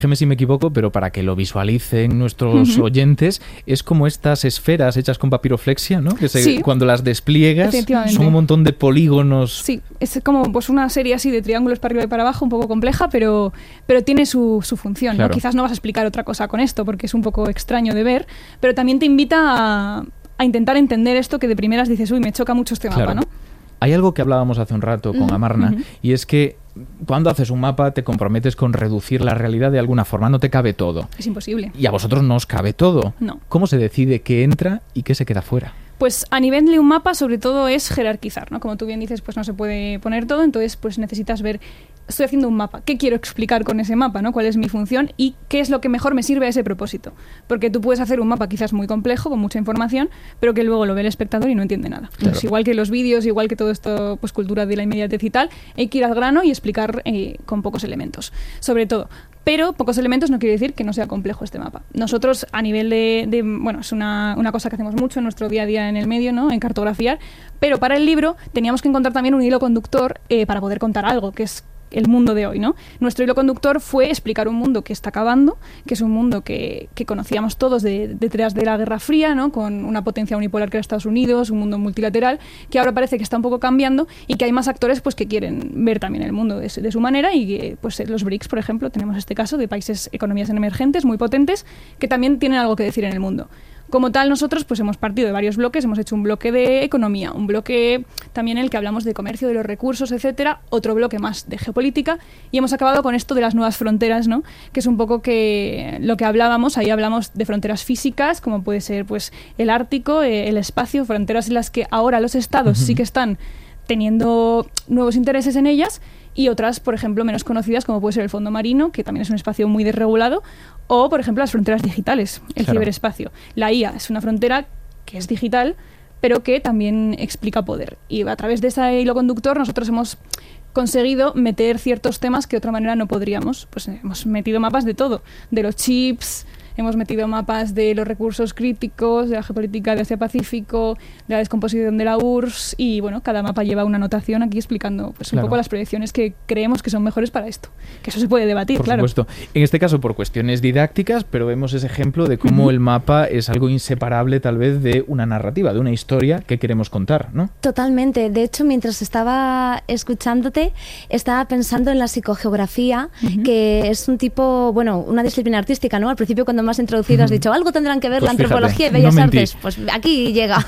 Déjeme si me equivoco, pero para que lo visualicen nuestros oyentes, es como estas esferas hechas con papiroflexia, ¿no? Que cuando las despliegas son un montón de polígonos. Sí, es como pues una serie así de triángulos para arriba y para abajo, un poco compleja, pero tiene su función, claro. ¿no? Quizás no vas a explicar otra cosa con esto, porque es un poco extraño de ver, pero también te invita a intentar entender esto que de primeras dices, uy, me choca mucho este mapa, ¿no? Hay algo que hablábamos hace un rato con Amarna, y es que cuando haces un mapa te comprometes con reducir la realidad de alguna forma, no te cabe todo. Es imposible. Y a vosotros no os cabe todo. No. ¿Cómo se decide qué entra y qué se queda fuera? Pues a nivel de un mapa, sobre todo, es jerarquizar, ¿no? Como tú bien dices, pues no se puede poner todo, entonces pues necesitas ver, estoy haciendo un mapa, ¿qué quiero explicar con ese mapa, ¿no? ¿Cuál es mi función y qué es lo que mejor me sirve a ese propósito? Porque tú puedes hacer un mapa quizás muy complejo, con mucha información, pero que luego lo ve el espectador y no entiende nada. Claro. Entonces, igual que los vídeos, igual que todo esto, pues cultura de la inmediatez y tal, hay que ir al grano y explicar con pocos elementos, sobre todo. Pero pocos elementos no quiere decir que no sea complejo este mapa. Nosotros, a nivel bueno, es una cosa que hacemos mucho en nuestro día a día en el medio, ¿no? En cartografiar, pero para el libro teníamos que encontrar también un hilo conductor para poder contar algo, que es el mundo de hoy, ¿no? Nuestro hilo conductor fue explicar un mundo que está acabando, que es un mundo que conocíamos todos detrás de la Guerra Fría, ¿no? Con una potencia unipolar que era Estados Unidos, un mundo multilateral, que ahora parece que está un poco cambiando y que hay más actores pues que quieren ver también el mundo de su manera y pues los BRICS, por ejemplo, tenemos este caso de países, economías emergentes muy potentes que también tienen algo que decir en el mundo. Como tal, nosotros pues hemos partido de varios bloques, hemos hecho un bloque de economía, un bloque también en el que hablamos de comercio, de los recursos, etcétera, otro bloque más de geopolítica y hemos acabado con esto de las nuevas fronteras, ¿no? Que es un poco que lo que hablábamos, ahí hablamos de fronteras físicas, como puede ser pues el Ártico, el espacio, fronteras en las que ahora los estados sí que están teniendo nuevos intereses en ellas y otras, por ejemplo, menos conocidas, como puede ser el fondo marino, que también es un espacio muy desregulado, o, por ejemplo, las fronteras digitales, el ciberespacio. La IA es una frontera que es digital, pero que también explica poder. Y a través de ese hilo conductor nosotros hemos conseguido meter ciertos temas que de otra manera no podríamos. Pues hemos metido mapas de todo, de los chips, hemos metido mapas de los recursos críticos, de la geopolítica de Asia-Pacífico, de la descomposición de la URSS y bueno, cada mapa lleva una anotación aquí explicando pues, un poco las proyecciones que creemos que son mejores para esto. Que eso se puede debatir, por claro. Supuesto. En este caso por cuestiones didácticas, pero vemos ese ejemplo de cómo el mapa es algo inseparable tal vez de una narrativa, de una historia que queremos contar, ¿no? Totalmente. De hecho, mientras estaba escuchándote, estaba pensando en la psicogeografía, que es un tipo, bueno, una disciplina artística, ¿no? Al principio cuando más introducido has dicho, algo tendrán que ver pues la antropología y Bellas Artes. Pues aquí llega.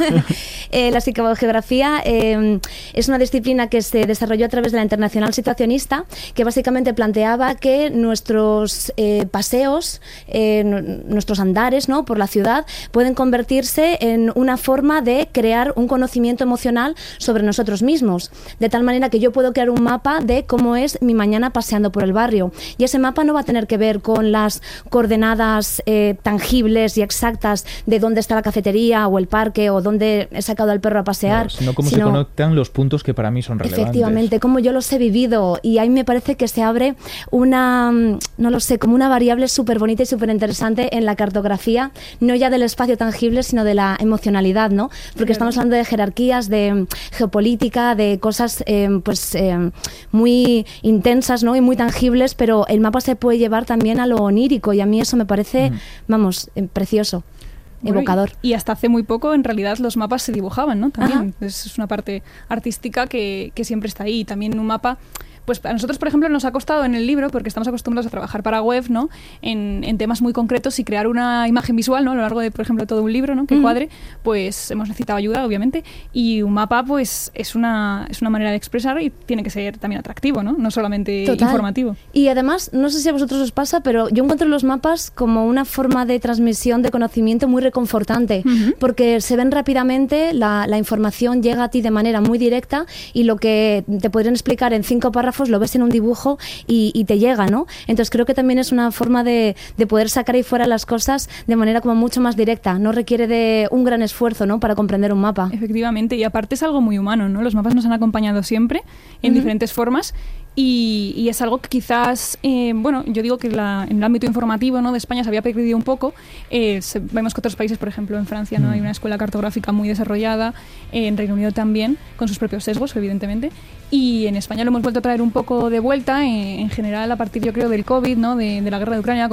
La psicogeografía es una disciplina que se desarrolló a través de la Internacional Situacionista, que básicamente planteaba que nuestros paseos, nuestros andares, ¿no? Por la ciudad, pueden convertirse en una forma de crear un conocimiento emocional sobre nosotros mismos. De tal manera que yo puedo crear un mapa de cómo es mi mañana paseando por el barrio. Y ese mapa no va a tener que ver con las coordenadas tangibles y exactas de dónde está la cafetería o el parque o dónde he sacado al perro a pasear. Sino cómo se conectan los puntos que para mí son relevantes. Efectivamente, cómo yo los he vivido. Y ahí me parece que se abre una, no lo sé, como una variable súper bonita y súper interesante en la cartografía, no ya del espacio tangible, sino de la emocionalidad, ¿no? Porque estamos hablando de jerarquías, de geopolítica, de cosas muy intensas, ¿no? Y muy tangibles, pero el mapa se puede llevar también a lo onírico y a mí eso me parece, vamos, precioso. Bueno, evocador. Y hasta hace muy poco, en realidad, los mapas se dibujaban, ¿no? También es una parte artística que siempre está ahí. También un mapa, pues a nosotros, por ejemplo, nos ha costado en el libro, porque estamos acostumbrados a trabajar para web, ¿no? En temas muy concretos y crear una imagen visual, ¿no? A lo largo de, por ejemplo, todo un libro, ¿no? Que cuadre, pues hemos necesitado ayuda, obviamente. Y un mapa, pues, es una manera de expresar y tiene que ser también atractivo, ¿no? No solamente informativo. Y además, no sé si a vosotros os pasa, pero yo encuentro los mapas como una forma de transmisión de conocimiento muy reconfortante, porque se ven rápidamente, la información llega a ti de manera muy directa y lo que te podrían explicar en 5 párrafos lo ves en un dibujo y te llega, ¿no? Entonces creo que también es una forma de poder sacar ahí fuera las cosas de manera como mucho más directa, no requiere de un gran esfuerzo, ¿no? Para comprender un mapa. Efectivamente, y aparte es algo muy humano, ¿no? Los mapas nos han acompañado siempre en diferentes formas Y es algo que quizás, bueno, yo digo que en el ámbito informativo, ¿no?, de España se había perdido un poco. Vemos que otros países, por ejemplo, en Francia, ¿no?, hay una escuela cartográfica muy desarrollada, en Reino Unido también, con sus propios sesgos, evidentemente. Y en España lo hemos vuelto a traer un poco de vuelta, en general, a partir, yo creo, del COVID, ¿no?, de la guerra de Ucrania,